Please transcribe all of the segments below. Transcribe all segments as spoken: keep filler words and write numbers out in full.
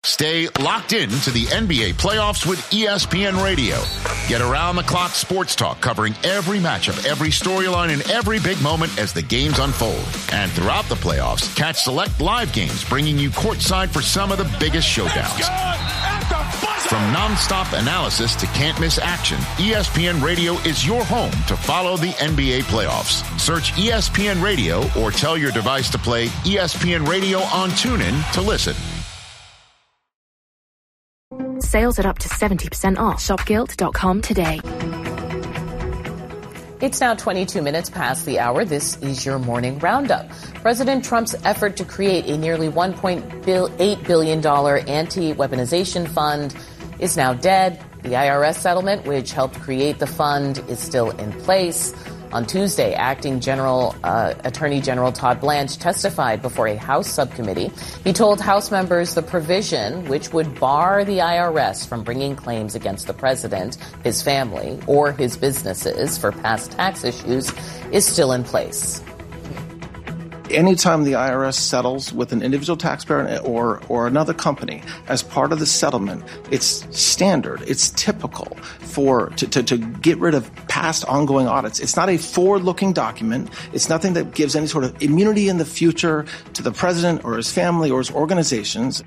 Stay locked in to the N B A playoffs with E S P N Radio. Get around-the-clock sports talk covering every matchup, every storyline, and every big moment as the games unfold. And throughout the playoffs, catch select live games bringing you courtside for some of the biggest showdowns. From nonstop analysis to can't-miss action, E S P N Radio is your home to follow the N B A playoffs. Search E S P N Radio or tell your device to play E S P N Radio on TuneIn to listen. Sales are up to seventy percent off. shop gilt dot com today. It's now twenty-two minutes past the hour. This is your morning roundup. President Trump's effort to create a nearly one point eight billion dollars anti-weaponization fund is now dead. The I R S settlement, which helped create the fund, is still in place. On Tuesday, Acting General uh, Attorney General Todd Blanche testified before a House subcommittee. He told House members the provision, which would bar the I R S from bringing claims against the president, his family, or his businesses for past tax issues, is still in place. Anytime the I R S settles with an individual taxpayer or or another company as part of the settlement, it's standard, it's typical for to, to, to get rid of past ongoing audits. It's not a forward-looking document. It's nothing that gives any sort of immunity in the future to the president or his family or his organizations.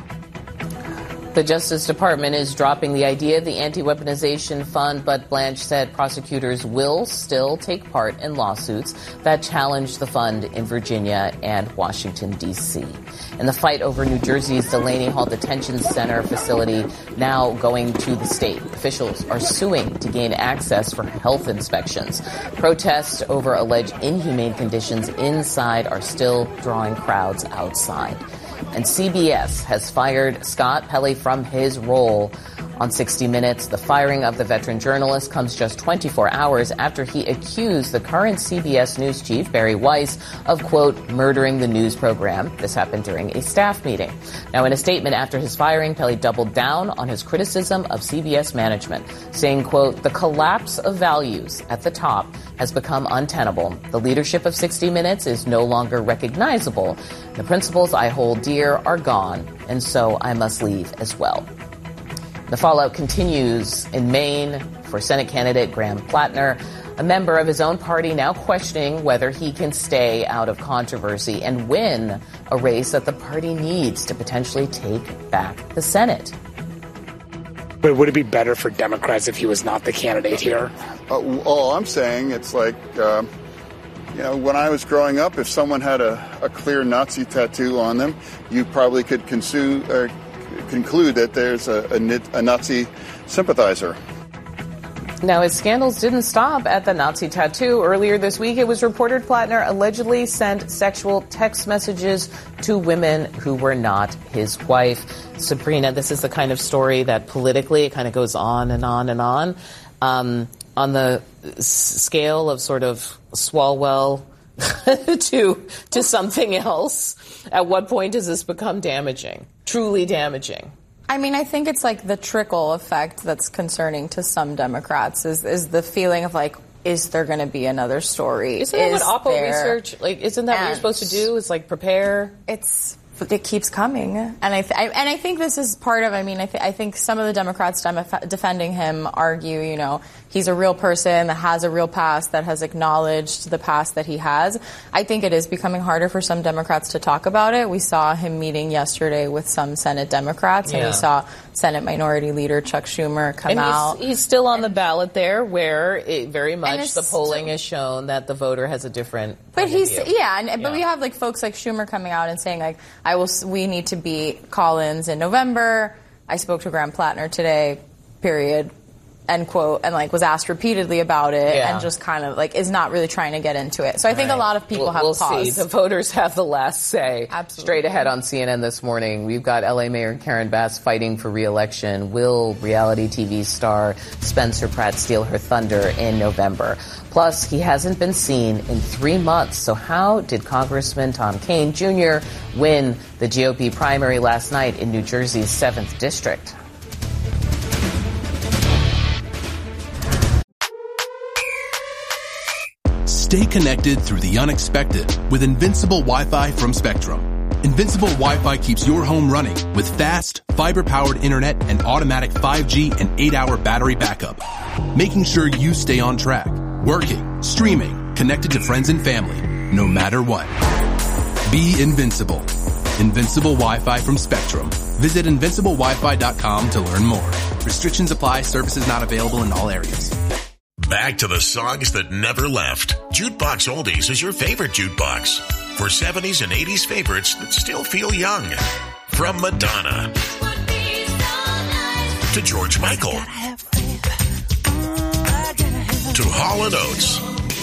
The Justice Department is dropping the idea of the anti-weaponization fund, but Blanche said prosecutors will still take part in lawsuits that challenge the fund in Virginia and Washington, D C. In the fight over New Jersey's Delaney Hall Detention Center facility now going to the state, officials are suing to gain access for health inspections. Protests over alleged inhumane conditions inside are still drawing crowds outside. And C B S has fired Scott Pelley from his role on sixty minutes. The firing of the veteran journalist comes just twenty-four hours after he accused the current C B S News chief, Barry Weiss, of, quote, murdering the news program. This happened during a staff meeting. Now, in a statement after his firing, Pelley doubled down on his criticism of C B S management, saying, quote, the collapse of values at the top has become untenable. The leadership of sixty minutes is no longer recognizable. The principles I hold dear are gone, and so I must leave as well. The fallout continues in Maine for Senate candidate Graham Plattner, a member of his own party now questioning whether he can stay out of controversy and win a race that the party needs to potentially take back the Senate. But would it be better for Democrats if he was not the candidate here? Uh, all I'm saying, it's like, uh, you know, when I was growing up, if someone had a, a clear Nazi tattoo on them, you probably could consume, uh, conclude that there's a, a, a Nazi sympathizer. Now, his scandals didn't stop at the Nazi tattoo. Earlier this week, it was reported Plattner allegedly sent sexual text messages to women who were not his wife. Sabrina, this is the kind of story that politically it kind of goes on and on and on. Um, on the s- scale of sort of Swalwell to to something else, at what point does this become damaging, truly damaging? I mean, I think it's like the trickle effect that's concerning to some Democrats is is the feeling of like, is there going to be another story? Isn't that is what Oppo there? research, like, isn't that and what you're supposed to do, is like prepare? It's, it keeps coming. And I, th- I and I think this is part of, I mean, I, th- I think some of the Democrats dem- defending him argue, you know, he's a real person that has a real past, that has acknowledged the past that he has. I think it is becoming harder for some Democrats to talk about it. We saw him meeting yesterday with some Senate Democrats, and yeah. we saw Senate Minority Leader Chuck Schumer come and he's, out. He's still on the ballot there, where it very much the polling still, has shown that the voter has a different But point he's of view. yeah, and, yeah, but we have like folks like Schumer coming out and saying like, I will. We need to beat Collins in November. I spoke to Graham Plattner today. Period. End quote, and like was asked repeatedly about it, yeah. and just kind of like is not really trying to get into it. So I think right. a lot of people we'll, have we'll paused. see. The voters have the last say. Absolutely. Straight ahead on C N N this morning, we've got L A Mayor Karen Bass fighting for re-election. Will reality T V star Spencer Pratt steal her thunder in November? Plus, he hasn't been seen in three months. So how did Congressman Tom Kean Junior win the G O P primary last night in New Jersey's seventh District? Stay connected through the unexpected with Invincible Wi-Fi from Spectrum. Invincible Wi-Fi keeps your home running with fast, fiber-powered internet and automatic five G and eight hour battery backup, making sure you stay on track, working, streaming, connected to friends and family, no matter what. Be invincible. Invincible Wi-Fi from Spectrum. Visit invincible wi fi dot com to learn more. Restrictions apply. Services not available in all areas. Back to the songs that never left. Jukebox Oldies is your favorite jukebox. For seventies and eighties favorites that still feel young. From Madonna to George Michael to Hall and Oates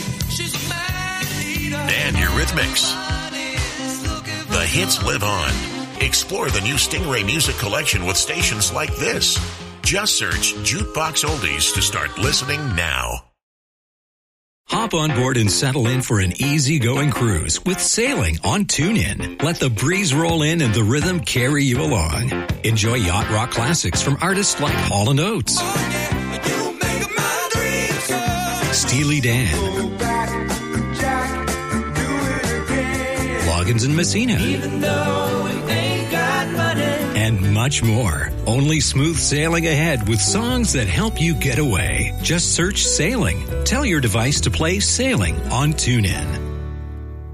and Eurythmics. The hits live on. Explore the new Stingray Music Collection with stations like this. Just search Jukebox Oldies to start listening now. Hop on board and settle in for an easy-going cruise with sailing on TuneIn. Let the breeze roll in and the rhythm carry you along. Enjoy yacht rock classics from artists like Hall and Oates, Steely Dan, Loggins and Messina, even though we ain't got money, and much more. Only smooth sailing ahead with songs that help you get away. Just search Sailing. Tell your device to play Sailing on TuneIn.